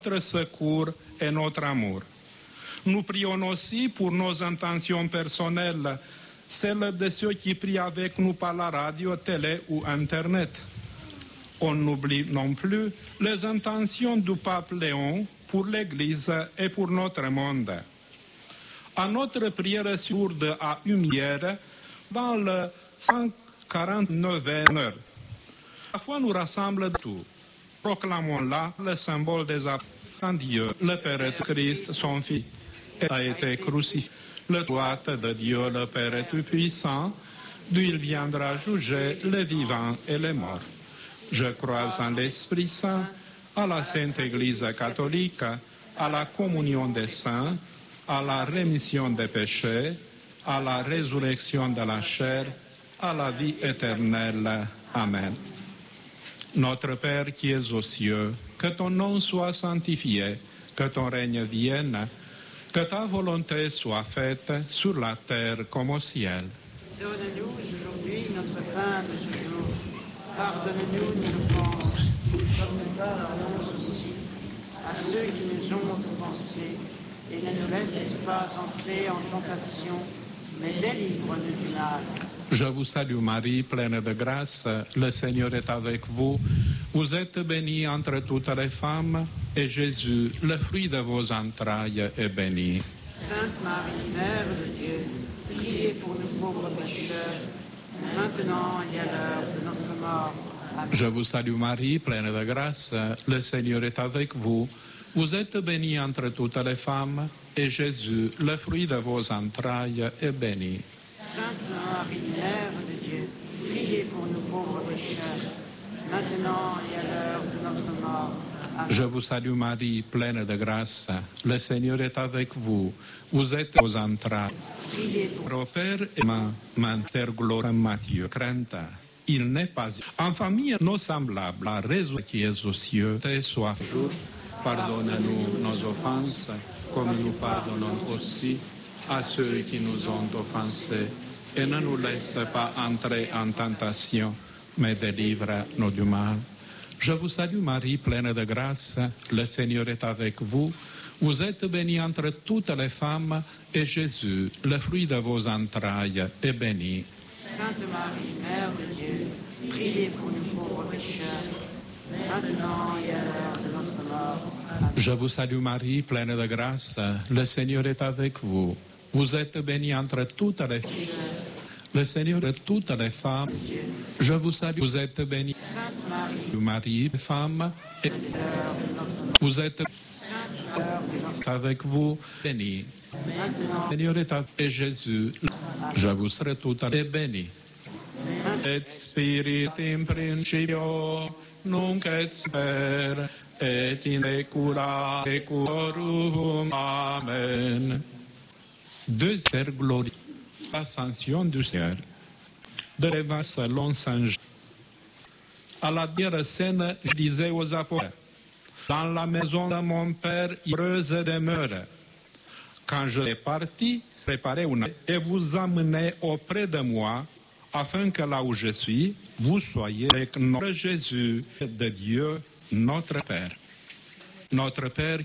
notre secours et notre amour. Nous prions aussi pour nos intentions personnelles, celles de ceux qui prient avec nous par la radio, télé ou Internet. On n'oublie non plus les intentions du pape Léon pour l'Église et pour notre monde. À notre prière sourde à Humières, dans le 149e heure, la foi nous rassemble tout. Proclamons là le symbole des apôtres. Dieu, le Père Christ, son Fils, a été crucifié. Le droite de Dieu, le Père Tout-Puissant, d'où il viendra juger les vivants et les morts. Je crois en l'Esprit Saint, à la Sainte Église catholique, à la communion des saints, à la rémission des péchés, à la résurrection de la chair, à la vie éternelle. Amen. Notre Père qui es aux cieux, que ton nom soit sanctifié, que ton règne vienne, que ta volonté soit faite sur la terre comme au ciel. Donne-nous aujourd'hui notre pain de ce jour. Pardonne-nous nos offenses, comme nous pardonnons aussi à ceux qui nous ont offensés. Et ne nous laisse pas entrer en tentation, mais délivre-nous du mal. Je vous salue Marie, pleine de grâce, le Seigneur est avec vous. Vous êtes bénie entre toutes les femmes, et Jésus, le fruit de vos entrailles, est béni. Sainte Marie, Mère de Dieu, priez pour nous pauvres pécheurs, maintenant et à l'heure de notre mort. Amen. Je vous salue Marie, pleine de grâce, le Seigneur est avec vous. Vous êtes bénie entre toutes les femmes, et Jésus, le fruit de vos entrailles, est béni. Sainte Marie, Mère de Dieu, priez pour nous pauvres pécheurs, maintenant et à l'heure de notre mort. Amen. Je vous salue Marie, pleine de grâce, le Seigneur est avec vous. Vous êtes aux entrailles. Priez pour Au Père et Mater gloire Matthieu, crainte. Il n'est pas en famille nos semblables, la raison qui est aux cieux, te soit jour. Pardonne-nous nos offenses, comme nous pardonnons aussi à ceux qui nous ont offensés. Et ne nous laisse pas entrer en tentation, mais délivre-nous du mal. Je vous salue Marie, pleine de grâce, le Seigneur est avec vous. Vous êtes bénie entre toutes les femmes, et Jésus, le fruit de vos entrailles, est béni. Sainte Marie, Mère de Dieu, priez pour nous pauvres pécheurs, maintenant et à l'heure de notre mort. Amen. Je vous salue Marie, pleine de grâce, le Seigneur est avec vous. Vous êtes bénie entre toutes les femmes. Le Seigneur est toutes les femmes. Je vous salue, vous êtes bénie. Sainte Marie, Marie, femme, et vous êtes Sainte Mère de notre avec vous, bénie. maintenant, Le Seigneur est avec et Jésus, je vous serai toutes les bénie. Et spiritum principio, nunc et semper, et in secula seculorum. Amen. Deuxième gloire, l'ascension du Seigneur. De l'évangile selon Saint Jean. À la dernière scène, je disais aux apôtres, dans la maison de mon Père, il y a heureuse demeure. Quand je suis parti, préparez une et vous amenez auprès de moi, afin que là où je suis, vous soyez avec notre Jésus de Dieu, notre Père. Notre Père